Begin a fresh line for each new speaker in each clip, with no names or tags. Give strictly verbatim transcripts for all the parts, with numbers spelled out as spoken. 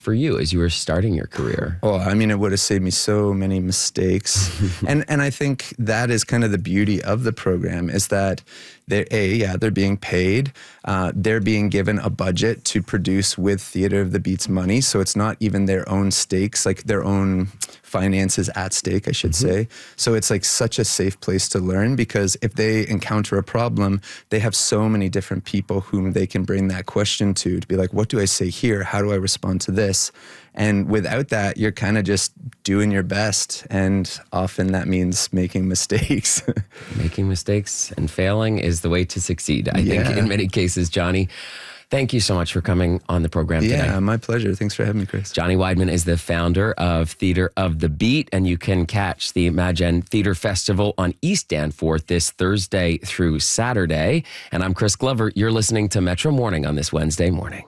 for you as you were starting your career?
Oh, I mean, it would have saved me so many mistakes. and and I think that is kind of the beauty of the program, is that they're, A, yeah, they're being paid. Uh, they're being given a budget to produce with Theatre of the Beat's money. So it's not even their own stakes, like their own finances at stake, I should mm-hmm. say. So it's like such a safe place to learn, because if they encounter a problem, they have so many different people whom they can bring that question to, to be like, what do I say here? How do I respond to this? And without that, you're kind of just doing your best. And often that means making mistakes.
Making mistakes and failing is the way to succeed, I yeah. think, in many cases. Johnny, thank you so much for coming on the program
yeah,
today.
Yeah, my pleasure. Thanks for having me, Chris.
Johnny Weidman is the founder of Theatre of the Beat, and you can catch the Imagine Theatre Festival on East Danforth this Thursday through Saturday. And I'm Chris Glover. You're listening to Metro Morning on this Wednesday morning.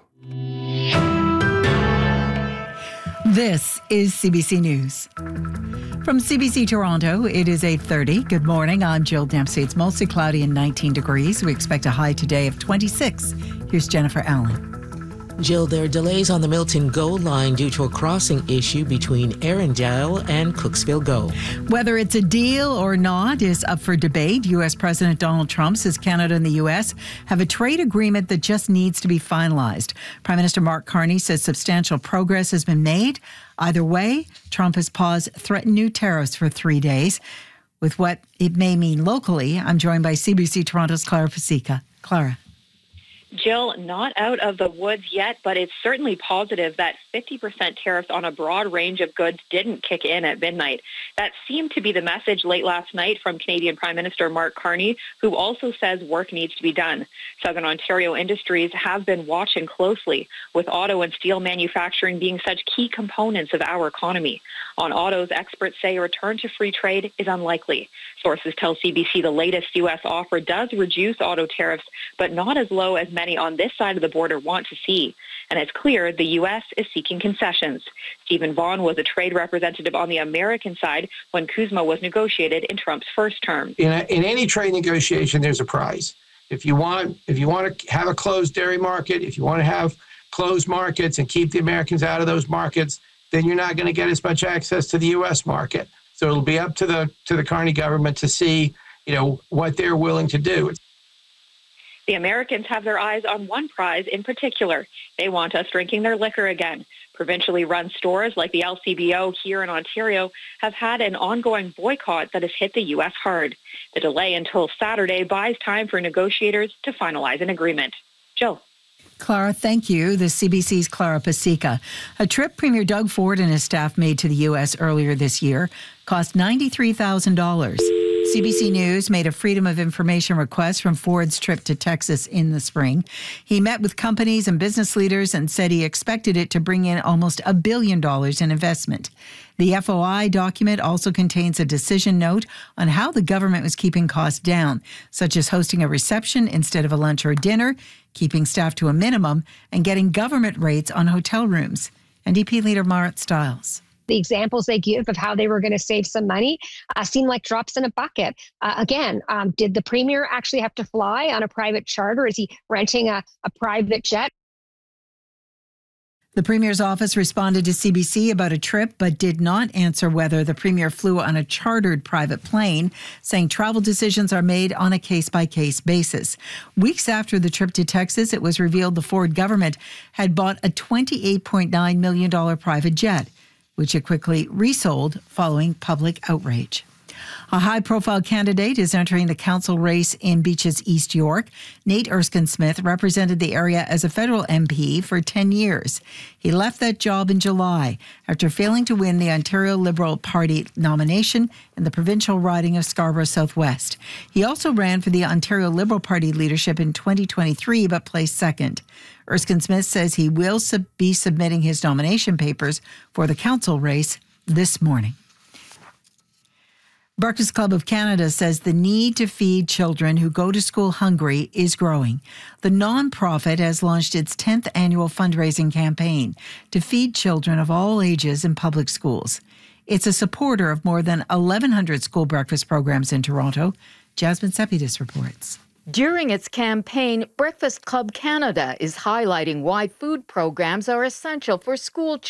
This is C B C News. From C B C Toronto, it is eight thirty. Good morning. I'm Jill Dempsey. It's mostly cloudy and nineteen degrees. We expect a high today of twenty-six. Here's Jennifer Allen.
Jill, there are delays on the Milton Go line due to a crossing issue between Arundel and Cooksville Go.
Whether it's a deal or not is up for debate. U S. President Donald Trump says Canada and the U S have a trade agreement that just needs to be finalized. Prime Minister Mark Carney says substantial progress has been made. Either way, Trump has paused threatened new tariffs for three days. With what it may mean locally, I'm joined by C B C Toronto's Clara Pasica. Clara.
Jill, not out of the woods yet, but it's certainly positive that fifty percent tariffs on a broad range of goods didn't kick in at midnight. That seemed to be the message late last night from Canadian Prime Minister Mark Carney, who also says work needs to be done. Southern Ontario industries have been watching closely, with auto and steel manufacturing being such key components of our economy. On autos, experts say a return to free trade is unlikely. Sources tell C B C the latest U S offer does reduce auto tariffs, but not as low as many on this side of the border want to see. And it's clear the U S is seeking concessions. Stephen Vaughn was a trade representative on the American side when CUSMA was negotiated in Trump's first term.
In, a, in any trade negotiation, there's a prize. If you want, if you want to have a closed dairy market, if you want to have closed markets and keep the Americans out of those markets, then you're not going to get as much access to the U S market. So it'll be up to the to the Carney government to see, you know, what they're willing to do.
The Americans have their eyes on one prize in particular. They want us drinking their liquor again. Provincially run stores like the L C B O here in Ontario have had an ongoing boycott that has hit the U S hard. The delay until Saturday buys time for negotiators to finalize an agreement. Jill.
Clara, thank you. The C B C's Clara Pasica. A trip Premier Doug Ford and his staff made to the U S earlier this year cost ninety-three thousand dollars. C B C News made a Freedom of Information request from Ford's trip to Texas in the spring. He met with companies and business leaders and said he expected it to bring in almost a billion dollars in investment. The F O I document also contains a decision note on how the government was keeping costs down, such as hosting a reception instead of a lunch or dinner, keeping staff to a minimum, and getting government rates on hotel rooms. N D P leader Marit Stiles.
The examples they give of how they were going to save some money uh, seem like drops in a bucket. Uh, again, um, did the premier actually have to fly on a private charter? Is he renting a, a private jet?
The Premier's office responded to C B C about a trip, but did not answer whether the Premier flew on a chartered private plane, saying travel decisions are made on a case-by-case basis. Weeks after the trip to Texas, it was revealed the Ford government had bought a twenty-eight point nine million dollars private jet, which it quickly resold following public outrage. A high-profile candidate is entering the council race in Beaches, East York. Nate Erskine-Smith represented the area as a federal M P for ten years. He left that job in July after failing to win the Ontario Liberal Party nomination in the provincial riding of Scarborough Southwest. He also ran for the Ontario Liberal Party leadership in twenty twenty-three, but placed second. Erskine-Smith says he will sub- be submitting his nomination papers for the council race this morning. Breakfast Club of Canada says the need to feed children who go to school hungry is growing. The nonprofit has launched its tenth annual fundraising campaign to feed children of all ages in public schools. It's a supporter of more than eleven hundred school breakfast programs in Toronto. Jasmine Sepidis reports.
During its campaign, Breakfast Club Canada is highlighting why food programs are essential for school children.